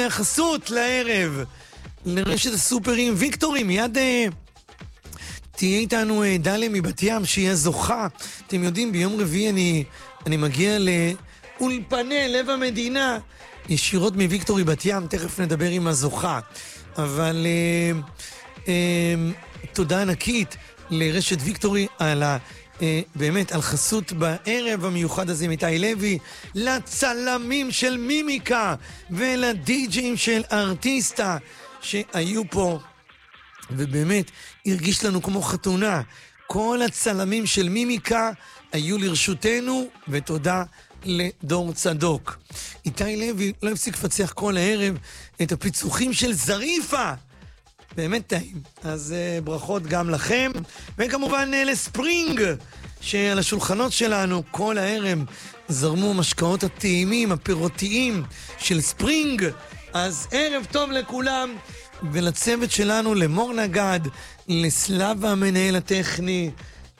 חסות לערב לרשת הסופרים ויקטורי. מיד תהיה איתנו דליה מבת ים שהיא הזוכה. אתם יודעים, ביום רביעי אני מגיע לאולפני לב המדינה ישירות מוויקטורי בת ים. תכף נדבר עם הזוכה, אבל תודה ענקית לרשת ויקטורי על באמת על חסות בערב המיוחד הזה. איתי לוי, לצלמים של מימיקה ולדי-ג'ים של ארטיסטה שהיו פה, ובאמת הרגיש לנו כמו חתונה. כל הצלמים של מימיקה היו לרשותנו, ותודה לדור צדוק. איתי לוי לא הפסיק לפצח כל הערב את הפיצוחים של זריפה, באמת טעים. אז ברכות גם לכם, וכמובן לספרינג שעל השולחנות שלנו כל הערב זרמו משקאות הטעימים הפירותיים של ספרינג. אז ערב טוב לכולם, ולצוות שלנו, למור נגד, לסלאבה המנהל הטכני,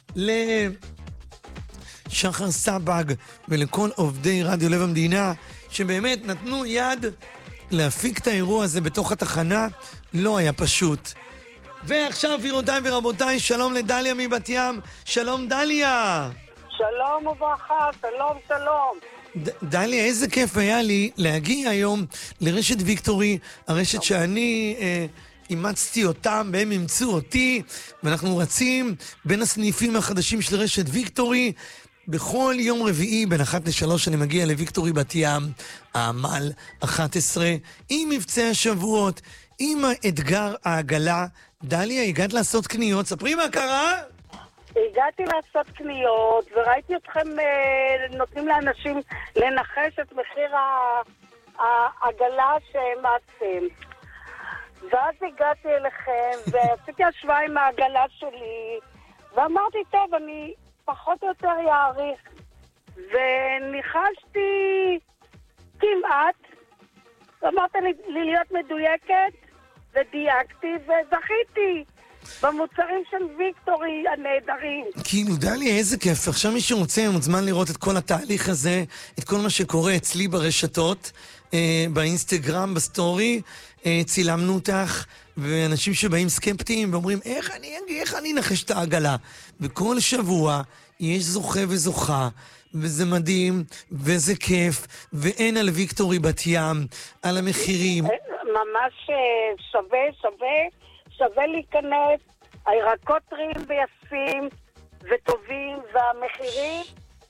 לשחר סבג ולכל עובדי רדיו לב המדינה שבאמת נתנו יד להפיק את האירוע הזה בתוך התחנה. לא היה פשוט. ועכשיו גבירותיי ורבותיי, שלום לדליה מבת ים. שלום דליה. שלום וברכה, שלום שלום. דליה, איזה כיף היה לי להגיע היום לרשת ויקטורי, הרשת שאני אימצתי אותם והם אימצו אותי, ואנחנו רצים בין הסניפים החדשים של רשת ויקטורי. בכל יום רביעי בין 1 ל-3 אני מגיע לוויקטורי בת ים, העמל 11, עם מבצע השבועות, עם האתגר העגלה. דליה, הגעת לעשות קניות, ספרי מה קרה. הגעתי לעשות קניות וראיתי אתכם נותנים לאנשים לנחש את מחיר העגלה שהעמדתם, ואז הגעתי אליכם ועשיתי השוואה עם העגלה שלי ואמרתי טוב, אני פחות או יותר יעריך, וניחשתי כמעט, אמרת לי להיות מדויקת ודייקתי וזכיתי במוצרים של ויקטורי הנהדרים. כאילו דליה, איזה כיף. עכשיו מי שרוצה מוזמן לראות את כל התהליך הזה, את כל מה שקורה אצלי ברשתות, באינסטגרם, בסטורי. צילמנו אותך, ואנשים שבאים סקפטיים ואומרים איך אני נחש את העגלה. וכל שבוע יש זוכה וזוכה, וזה מדהים וזה כיף, ואין על ויקטורי בת ים, על המחירים ממש שווה להיכנס. הירקות טריים ויפים וטובים, והמחירים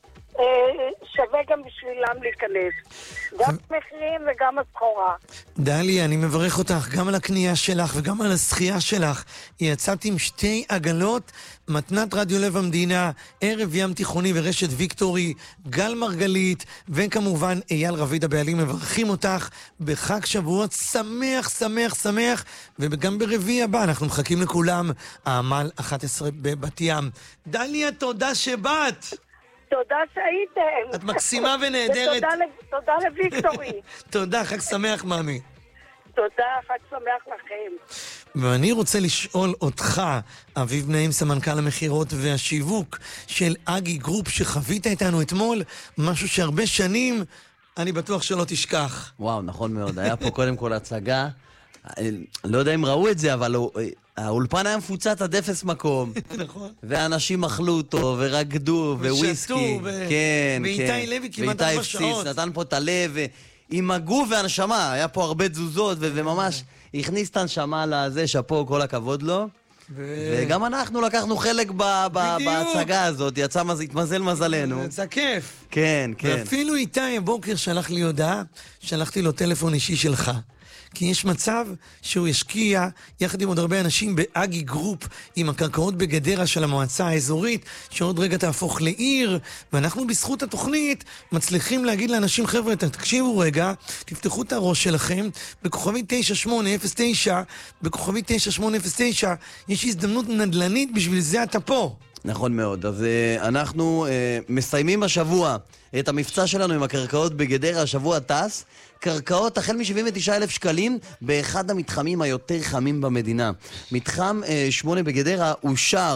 שווה גם בשבילם להיכנס, גם מחירים וגם הסחורה. דליה, אני מברך אותך גם על הקנייה שלך וגם על הזכייה שלך. יצאתי עם 2 עגלות, מתנת רדיו לב המדינה, ערב ים תיכוני ורשת ויקטורי, גל מרגלית, וכמובן אייל רביד הבעלים מברכים אותך בחג שבועות שמח שמח שמח. וגם ברביעי הבא אנחנו מחכים לכולם, העמל 11 בבת ים. דליה, תודה שבאת. תודה שהייתם. את מקסימה ונהדרת. תודה לוויקטורי. תודה, חג שמח מאמי. תודה, חג שמח לכם. ואני רוצה לשאול אותך, אביב נעים, סמנכ"ל המחירות והשיווק של אגי גרופ, שחווית איתנו אתמול משהו שהרבה שנים אני בטוח שלא תשכח. וואו, נכון מאוד. היה פה קודם כל הצגה, לא יודע אם ראו את זה, אבל האולפן היה מפוצץ עד אפס מקום. נכון. ואנשים אכלו אותו ורקדו וויסקי. כן, ואיתי לוי כמעט 4 שעות. נתן פה את הלב עם הגוף והנשמה. היה פה הרבה תזוזות וממש הכניס את הנשמה לזה, שפה כל הכבוד לו. וגם אנחנו לקחנו חלק בהצגה הזאת, התמזל מזלנו. זה כיף. כן, כן. ואפילו איתי הבוקר שלח לי הודעה, שלחתי לו טלפון אישי שלך. כי יש מצב שהוא ישקיע יחד עם עוד הרבה אנשים באגי גרופ, עם הקרקעות בגדרה של המועצה האזורית, שעוד רגע תהפוך לעיר, ואנחנו בזכות התוכנית מצליחים להגיד לאנשים, חבר'ה, תקשיבו רגע, תפתחו את הראש שלכם, בכוכבי 9809, בכוכבי 9809, יש הזדמנות נדלנית, בשביל זה אתה פה. נכון מאוד. אז אנחנו מסיימים השבוע את המבצע שלנו עם הקרקעות בגדרה. השבוע טס קרקעות החל מ-79,000 שקלים באחד המתחמים היותר חמים במדינה. מתחם 8 בגדרה אושר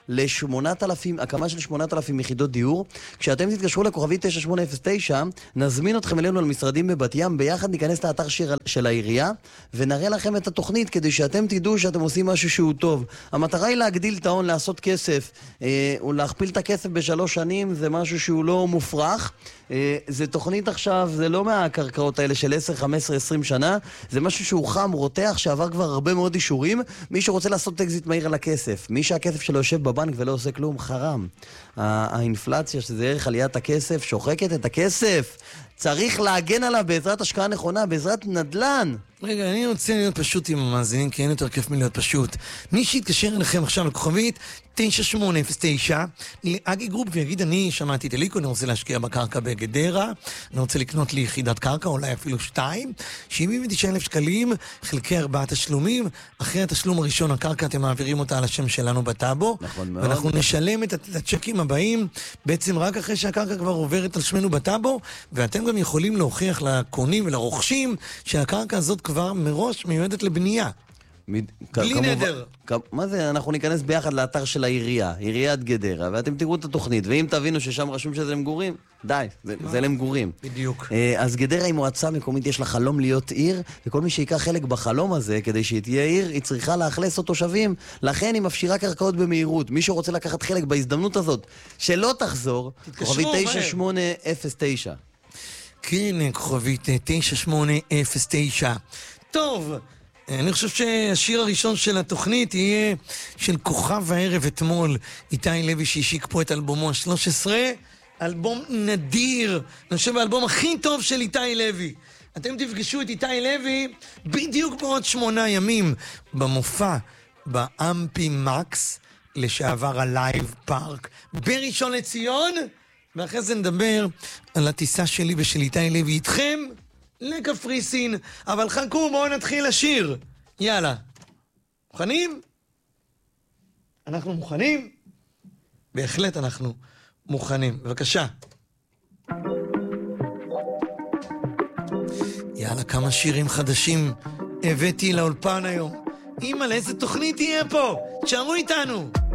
הקמה של 8,000 יחידות דיור. כשאתם תתקשרו לכוכבי 9809, נזמין אתכם אלינו למשרדים בבת ים, ביחד ניכנס לאתר של העירייה, ונראה לכם את התוכנית כדי שאתם תדעו שאתם עושים משהו שהוא טוב. המטרה היא להגדיל את ההון, לעשות כסף, ולהכפיל את הכסף ב3 שנים, זה משהו שהוא לא מופרך. זה תוכנית עכשיו, זה לא מהקרקעות האלה של 10, 15, 20 שנה, זה משהו שהוא חם, רותח, שעבר כבר הרבה מאוד אישורים. מי שרוצה לעשות אקזיט מהיר על הכסף, מי שהכסף שלו יושב בבנק ולא עושה כלום, חרם. האינפלציה, שזה ערך עליית הכסף, שוחקת את הכסף. צריך להגן עליו בעזרת השקעה נכונה, בעזרת נדל"ן. רגע, אני רוצה להיות פשוט עם המאזינים, כי אין יותר כיף מלהיות פשוט. מי שיתקשר אליכם עכשיו לכוכבית 9809, לאגי גרופ ויגיד, אני שמעתי את אליקו, אני רוצה להשקיע בקרקע בגדרה, אני רוצה לקנות לי יחידת קרקע, אולי אפילו 2, 79,000 שקלים, חלקי 4 תשלומים, אחרי התשלום הראשון הקרקע אתם מעבירים אותה על השם שלנו בטאבו, נכון מאוד. ואנחנו נשלם את הצ'קים הבאים, בעצם רק אחרי שהקרקע כבר עוברת על שמנו בטאבו, ואתם גם יכולים להוכיח לקונים ולרוכשים שהקרקע הזאת כבר מראש מיועדת לבנייה. בלי נדר. מה זה? אנחנו ניכנס ביחד לאתר של העירייה, עיריית גדרה, ואתם תראו את התוכנית, ואם תבינו ששם רשום שזה למגורים, די, זה למגורים. בדיוק. אז גדרה היא מועצה מקומית, יש לה חלום להיות עיר, וכל מי שיקח חלק בחלום הזה, כדי שהיא תהיה עיר, היא צריכה לאכלס אותו תושבים, לכן היא מפשירה קרקעות במהירות. מי שרוצה לקחת חלק בהזדמנות הזאת, שלא תחזור, כוכבית 9809. כן, כוכבית 9809. טוב, אני חושב שהשיר הראשון של התוכנית יהיה של כוכב הערב אתמול, איתי לוי שהשיק פה את אלבומו ה-13, אלבום נדיר, אני חושב האלבום הכי טוב של איתי לוי. אתם תפגשו את איתי לוי בדיוק בעוד 8 ימים במופע באמפי מקס, לשעבר הלייב פארק בראשון לציון, ואחרי זה נדבר על הטיסה שלי ושל איתי לוי איתכם לקפריסין. אבל חכו, בואו נתחיל לשיר. יאללה. מוכנים? אנחנו מוכנים? בהחלט אנחנו מוכנים. בבקשה. יאללה, כמה שירים חדשים הבאתי לאולפן היום. אימא, לאיזה תוכנית תהיה פה? תשארו איתנו.